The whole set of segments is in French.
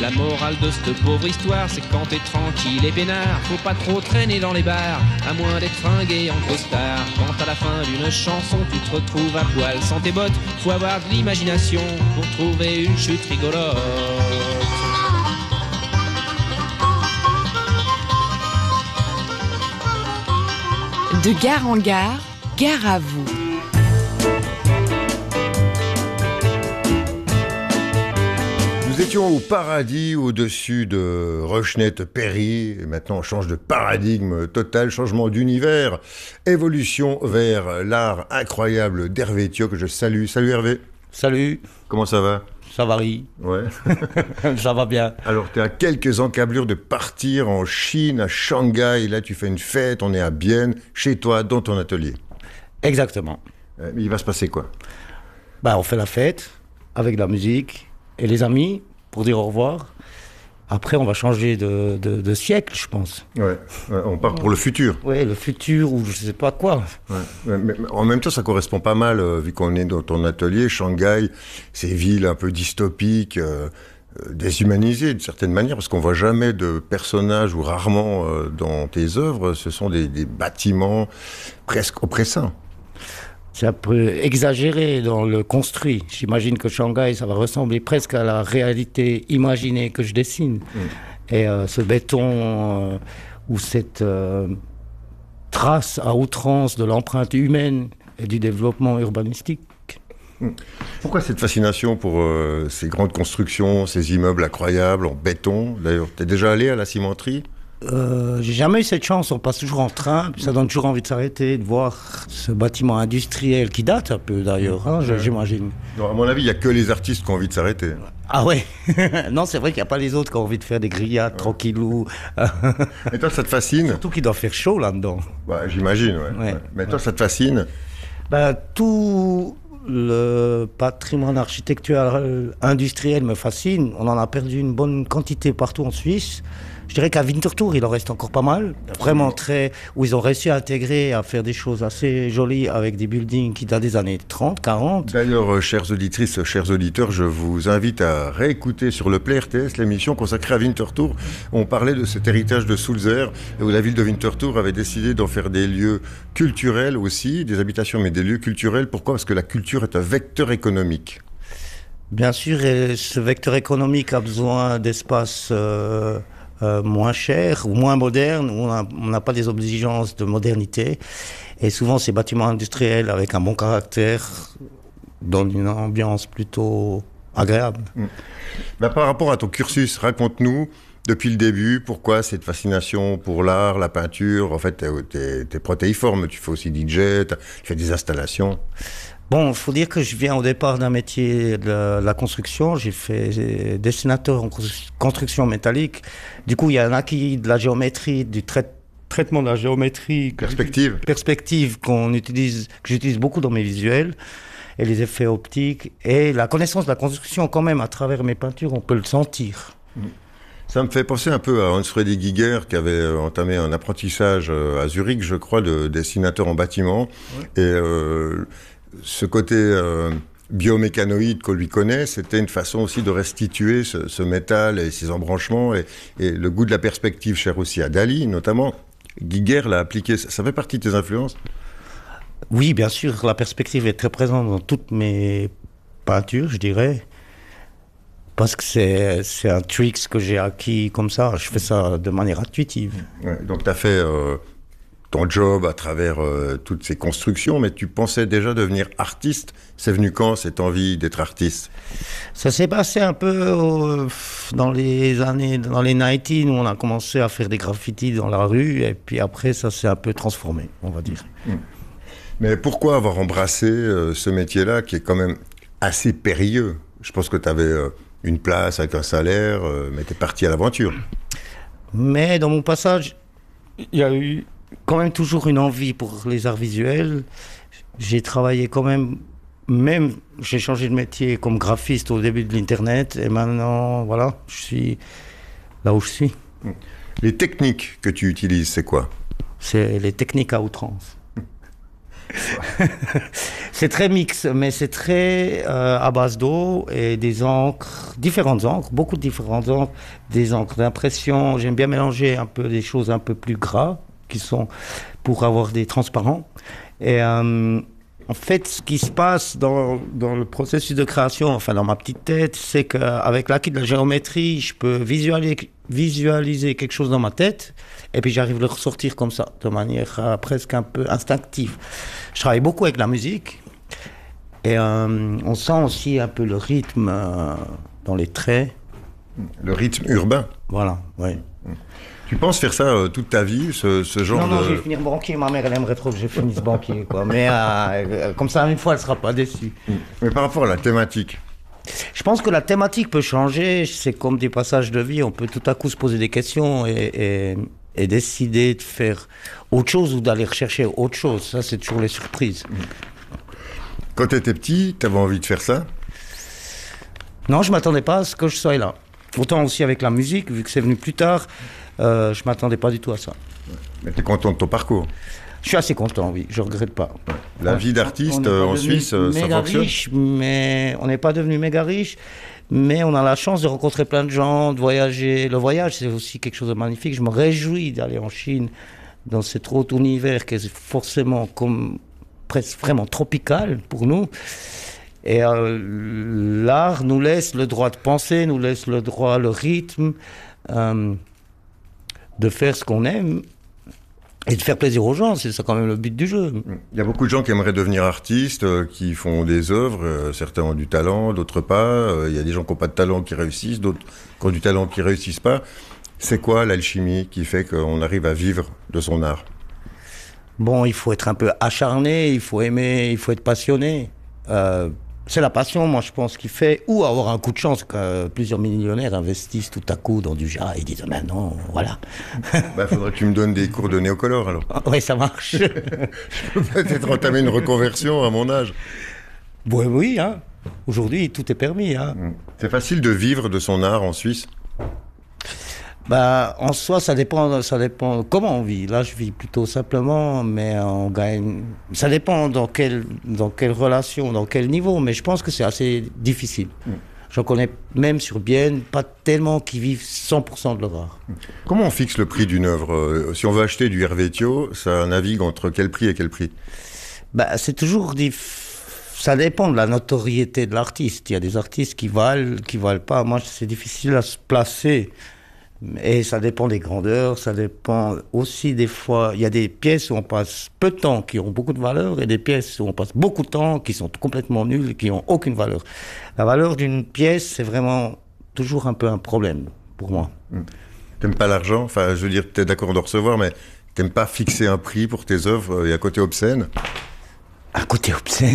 La morale de cette pauvre histoire, c'est quand t'es tranquille et peinard, faut pas trop traîner dans les bars, à moins d'être fringué en costard. Quand à la fin d'une chanson, tu te retrouves à poil sans tes bottes, faut avoir de l'imagination pour trouver une chute rigolote. De gare en gare, gare à vous. Nous étions au paradis au-dessus de Rochette-Péry, et maintenant on change de paradigme total, changement d'univers, évolution vers l'art incroyable d'Hervé Thiot que je salue. Salut Hervé. Salut. Comment ça va ? Ça varie. Ouais. Ça va bien. Alors tu es à quelques encablures de partir en Chine, à Shanghai, là tu fais une fête, on est à Bienne, chez toi, dans ton atelier. Exactement. Il va se passer quoi ? On fait la fête avec de la musique et les amis pour dire au revoir. Après, on va changer de siècle, je pense. Ouais, on part pour le futur. Oui, le futur ou je sais pas quoi. Ouais. Mais en même temps, ça correspond pas mal, vu qu'on est dans ton atelier. Shanghai, ces villes un peu dystopiques, déshumanisées d'une certaine manière, parce qu'on voit jamais de personnages ou rarement dans tes œuvres. Ce sont des bâtiments presque oppressants. C'est un peu exagéré dans le construit. J'imagine que Shanghai, ça va ressembler presque à la réalité imaginée que je dessine. Et ce béton ou cette trace à outrance de l'empreinte humaine et du développement urbanistique. Pourquoi cette fascination pour ces grandes constructions, ces immeubles incroyables en béton ? D'ailleurs, t'es déjà allé à la cimenterie ? J'ai jamais eu cette chance, on passe toujours en train, puis ça donne toujours envie de s'arrêter, de voir ce bâtiment industriel qui date un peu d'ailleurs, j'imagine. Non, à mon avis, il n'y a que les artistes qui ont envie de s'arrêter. Ah ouais. Non, c'est vrai qu'il n'y a pas les autres qui ont envie de faire des grillades tranquillou. Et toi, ça te fascine ? Surtout qu'il doit faire chaud là-dedans. J'imagine, ouais. Mais toi, ça te fascine ? Tout le patrimoine architectural industriel me fascine. On en a perdu une bonne quantité partout en Suisse. Je dirais qu'à Winterthur, il en reste encore pas mal. Vraiment où ils ont réussi à intégrer, à faire des choses assez jolies avec des buildings qui datent des années 30, 40. D'ailleurs, chères auditrices, chers auditeurs, je vous invite à réécouter sur le Play RTS l'émission consacrée à Winterthur. On parlait de cet héritage de Sulzer, où la ville de Winterthur avait décidé d'en faire des lieux culturels aussi, des habitations, mais des lieux culturels. Pourquoi ? Parce que la culture est un vecteur économique. Bien sûr, et ce vecteur économique a besoin d'espaces moins cher ou moins moderne, où on n'a pas des exigences de modernité. Et souvent, ces bâtiments industriels avec un bon caractère donnent une ambiance plutôt agréable. Par rapport à ton cursus, raconte-nous, depuis le début, pourquoi cette fascination pour l'art, la peinture ? En fait, t'es protéiforme, tu fais aussi DJ, tu fais des installations. Bon, il faut dire que je viens au départ d'un métier de la construction. J'ai fait dessinateur en construction métallique. Du coup, il y a un acquis de la géométrie, du traitement de la géométrie. Perspective que j'utilise beaucoup dans mes visuels. Et les effets optiques. Et la connaissance de la construction, quand même, à travers mes peintures, on peut le sentir. Ça me fait penser un peu à Hans-Freddy Giger, qui avait entamé un apprentissage à Zurich, je crois, de dessinateur en bâtiment. Ouais. Et ce côté biomécanoïde qu'on lui connaît, c'était une façon aussi de restituer ce métal et ses embranchements et le goût de la perspective, cher aussi à Dali, notamment. Giger l'a appliqué. Ça fait partie de tes influences ? Oui, bien sûr. La perspective est très présente dans toutes mes peintures, je dirais. Parce que c'est un trick que j'ai acquis comme ça. Je fais ça de manière intuitive. Ouais, donc tu as fait ton job à travers toutes ces constructions, mais tu pensais déjà devenir artiste. C'est venu quand, cette envie d'être artiste ? Ça s'est passé un peu dans les 90s, où on a commencé à faire des graffitis dans la rue, et puis après, ça s'est un peu transformé, on va dire. Mais pourquoi avoir embrassé ce métier-là, qui est quand même assez périlleux ? Je pense que tu avais une place avec un salaire, mais tu es parti à l'aventure. Mais dans mon passage, il y a eu quand même toujours une envie pour les arts visuels. J'ai travaillé quand même j'ai changé de métier comme graphiste au début de l'Internet, et maintenant, voilà, je suis là où je suis. Les techniques que tu utilises, c'est quoi ? C'est les techniques à outrance. C'est très mix, mais c'est très à base d'eau et des encres, différentes encres, beaucoup de différentes encres, des encres d'impression. J'aime bien mélanger un peu des choses un peu plus gras, qui sont pour avoir des transparents. Et en fait, ce qui se passe dans le processus de création, enfin dans ma petite tête, c'est qu'avec l'acquis de la géométrie, je peux visualiser quelque chose dans ma tête, et puis j'arrive à le ressortir comme ça, de manière presque un peu instinctive. Je travaille beaucoup avec la musique, et on sent aussi un peu le rythme dans les traits. Le rythme urbain. Voilà, oui. Tu penses faire ça toute ta vie, ce genre Non, de... je vais finir banquier. Ma mère, elle aimerait trop que je finisse banquier, quoi. Mais comme ça, une fois, elle sera pas déçue. Mais par rapport à la thématique, Je pense que la thématique peut changer. C'est comme des passages de vie. On peut tout à coup se poser des questions et décider de faire autre chose ou d'aller rechercher autre chose. Ça, c'est toujours les surprises. quand tu étais petit, tu avais envie de faire ça? Non, je m'attendais pas à ce que je sois là. Autant aussi avec la musique, vu que c'est venu plus tard, je m'attendais pas du tout à ça. Mais tu es content de ton parcours? Je suis assez content, oui, je regrette pas. La vie d'artiste en Suisse, ça fonctionne? Riche, mais on n'est pas devenu méga riche, mais on a la chance de rencontrer plein de gens, de voyager. Le voyage, c'est aussi quelque chose de magnifique. Je me réjouis d'aller en Chine, dans cet autre univers qui est forcément comme presque vraiment tropical pour nous. Et l'art nous laisse le droit de penser, nous laisse le droit, le rythme, de faire ce qu'on aime et de faire plaisir aux gens. C'est ça quand même le but du jeu. Il y a beaucoup de gens qui aimeraient devenir artistes, qui font des œuvres. Certains ont du talent, d'autres pas. Il y a des gens qui n'ont pas de talent qui réussissent, d'autres qui ont du talent qui ne réussissent pas. C'est quoi l'alchimie qui fait qu'on arrive à vivre de son art? Bon, il faut être un peu acharné, il faut aimer, il faut être passionné. C'est la passion, moi, je pense, qui fait, ou avoir un coup de chance, que plusieurs millionnaires investissent tout à coup dans du jas et disent, maintenant, voilà. Faudrait que tu me donnes des cours de néocolore, alors. Oui, ça marche. Je peux peut-être entamer une reconversion à mon âge. Bon, oui, hein. Aujourd'hui, tout est permis. Hein. C'est facile de vivre de son art en Suisse? En soi, ça dépend comment on vit. Là, je vis plutôt simplement, mais on gagne. Ça dépend dans quelle relation, dans quel niveau, mais je pense que c'est assez difficile. J'en connais même sur Bienne, pas tellement qui vivent 100% de leur art. Comment on fixe le prix d'une œuvre? Si on veut acheter du Hervétio, ça navigue entre quel prix et quel prix? C'est toujours ça dépend de la notoriété de l'artiste. Il y a des artistes qui valent pas. Moi, c'est difficile à se placer. Et ça dépend des grandeurs, ça dépend aussi des fois. Il y a des pièces où on passe peu de temps qui ont beaucoup de valeur et des pièces où on passe beaucoup de temps qui sont complètement nulles et qui n'ont aucune valeur. La valeur d'une pièce, c'est vraiment toujours un peu un problème pour moi. T'aimes pas l'argent? Enfin, je veux dire, t'es d'accord de recevoir, mais t'aimes pas fixer un prix pour tes œuvres? Il y a un côté obscène? Un côté obscène.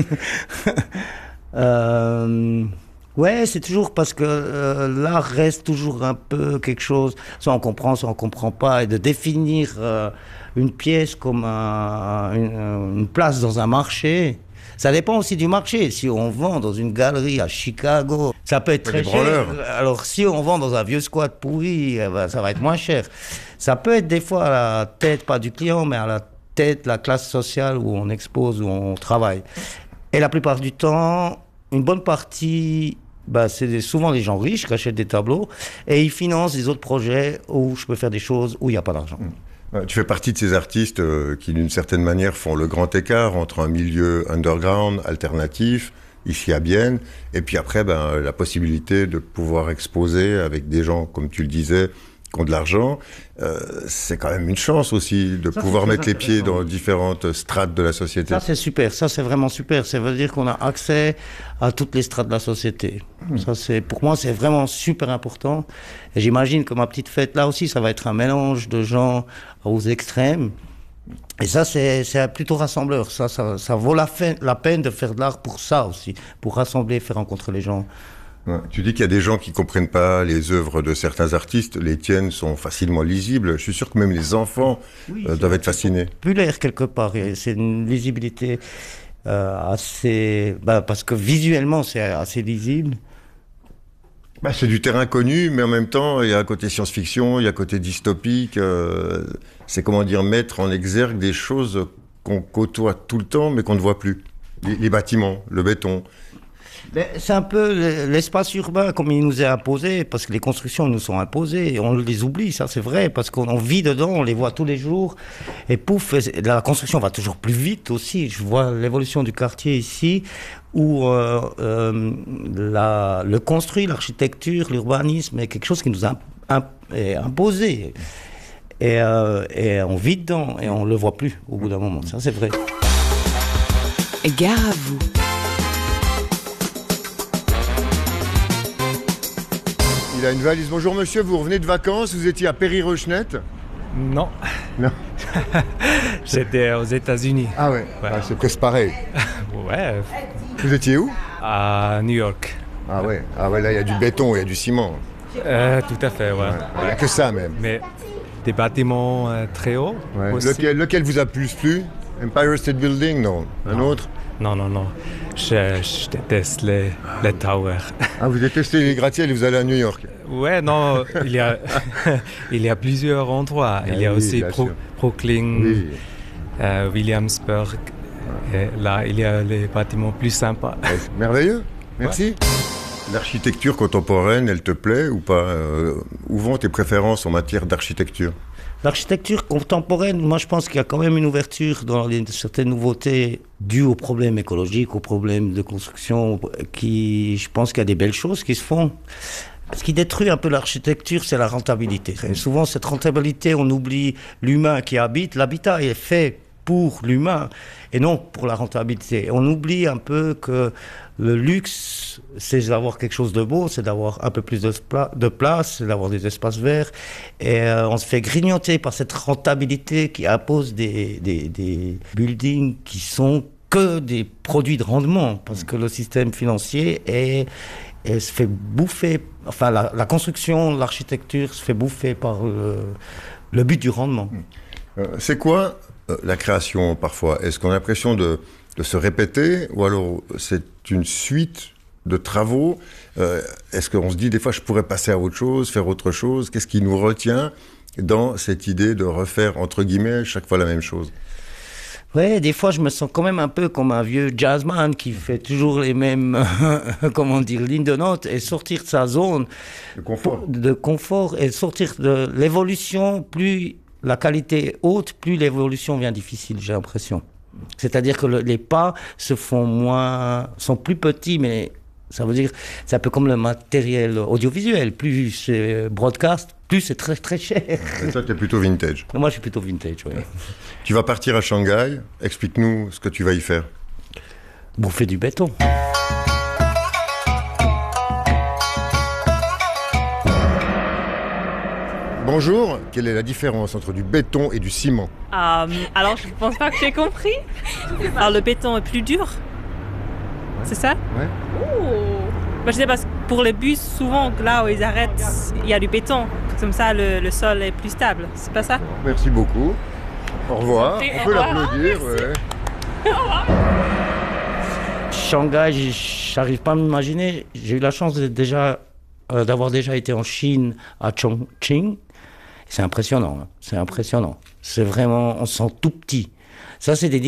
Ouais, c'est toujours parce que l'art reste toujours un peu quelque chose, soit on comprend pas, et de définir une pièce comme une place dans un marché, ça dépend aussi du marché. Si on vend dans une galerie à Chicago, ça peut être très cher. Alors si on vend dans un vieux squat pourri, ça va être moins cher. Ça peut être des fois à la tête, pas du client, mais à la tête de la classe sociale où on expose, où on travaille. Et la plupart du temps, une bonne partie... c'est souvent les gens riches qui achètent des tableaux et ils financent des autres projets où je peux faire des choses où il n'y a pas d'argent. Tu fais partie de ces artistes qui, d'une certaine manière, font le grand écart entre un milieu underground, alternatif, ici à Bienne, et puis après, la possibilité de pouvoir exposer avec des gens, comme tu le disais, qui ont de l'argent. C'est quand même une chance aussi de pouvoir mettre les pieds dans différentes strates de la société. Ça, c'est super. Ça, c'est vraiment super. Ça veut dire qu'on a accès à toutes les strates de la société. Ça, pour moi, c'est vraiment super important. Et j'imagine que ma petite fête, là aussi, ça va être un mélange de gens aux extrêmes. Et ça, c'est plutôt rassembleur. Ça vaut la peine de faire de l'art pour ça aussi, pour rassembler, faire rencontrer les gens. Ouais. Tu dis qu'il y a des gens qui comprennent pas les œuvres de certains artistes. Les tiennes sont facilement lisibles. Je suis sûr que même les enfants doivent être fascinés. Populaire quelque part. C'est une lisibilité assez... parce que visuellement, c'est assez lisible. C'est du terrain connu, mais en même temps, il y a un côté science-fiction, il y a un côté dystopique. C'est, mettre en exergue des choses qu'on côtoie tout le temps, mais qu'on ne voit plus. Les bâtiments, le béton. Mais c'est un peu l'espace urbain comme il nous est imposé, parce que les constructions nous sont imposées, et on les oublie, ça c'est vrai, parce qu'on vit dedans, on les voit tous les jours, et pouf, la construction va toujours plus vite aussi. Je vois l'évolution du quartier ici, où le construit, l'architecture, l'urbanisme est quelque chose qui nous est imposé. Et on vit dedans, et on ne le voit plus au bout d'un moment, ça c'est vrai. Gare à vous. Il a une valise. Bonjour monsieur, vous revenez de vacances, vous étiez à Péry-Rochette? Non. Non. J'étais aux États-Unis. Ah ouais, Ouais. Ah, c'est presque pareil. Ouais, Vous étiez où? à New York. Ah ouais, là il y a du béton, il y a du ciment. Tout à fait, ouais. Il n'y a que ça même. Mais des bâtiments très hauts Ouais. aussi. Lequel vous a plus plu? Empire State Building? Non. Un autre? Non. Je déteste les towers. Ah, vous détestez les gratte-ciels et vous allez à New York? Ouais, non, il y a, il y a plusieurs endroits. Il y a oui, aussi bien sûr. Brooklyn, Oui. Williamsburg. Et là, il y a les bâtiments plus sympas. Ouais, merveilleux, merci. L'architecture contemporaine, elle te plaît ou pas? Où vont tes préférences en matière d'architecture? L'architecture contemporaine, moi je pense qu'il y a quand même une ouverture dans certaines nouveautés dues aux problèmes écologiques, aux problèmes de construction, je pense qu'il y a des belles choses qui se font. Ce qui détruit un peu l'architecture, c'est la rentabilité. Et souvent, cette rentabilité, on oublie l'humain qui habite. L'habitat est fait pour l'humain et non pour la rentabilité. On oublie un peu que le luxe, c'est d'avoir quelque chose de beau, c'est d'avoir un peu plus de place, c'est d'avoir des espaces verts. Et on se fait grignoter par cette rentabilité qui impose des buildings qui sont que des produits de rendement, parce que le système financier se fait bouffer, enfin la construction, l'architecture se fait bouffer par le but du rendement. C'est quoi la création parfois? Est-ce qu'on a l'impression de se répéter ou alors c'est une suite de travaux? Est-ce qu'on se dit des fois je pourrais passer à autre chose, faire autre chose? Qu'est-ce qui nous retient dans cette idée de refaire entre guillemets chaque fois la même chose? Ouais, des fois je me sens quand même un peu comme un vieux jazzman qui fait toujours les mêmes comment dire, lignes de notes, et sortir de sa zone de confort et sortir de l'évolution. Plus la qualité est haute, plus l'évolution devient difficile, j'ai l'impression. C'est-à-dire que les pas sont plus petits, mais ça veut dire, c'est un peu comme le matériel audiovisuel. Plus c'est broadcast, plus c'est très très cher. Et toi, tu es plutôt vintage. Moi, je suis plutôt vintage, oui. Tu vas partir à Shanghai. Explique-nous ce que tu vas y faire. Bouffer du béton. Bonjour, quelle est la différence entre du béton et du ciment? Alors, je ne pense pas que j'ai compris. Alors, le béton est plus dur. C'est ça? Ouais. Je sais pas, pour les bus, souvent, là où ils arrêtent, il y a du béton. Comme ça, le sol est plus stable. C'est pas ça? Merci beaucoup. Au revoir. Oui, On au peut revoir. l'applaudir. Ouais. Shanghai, j'arrive pas à m'imaginer. J'ai eu la chance d'avoir déjà été en Chine, à Chongqing. C'est impressionnant, hein. C'est impressionnant. C'est vraiment, on se sent tout petit. Ça, c'est des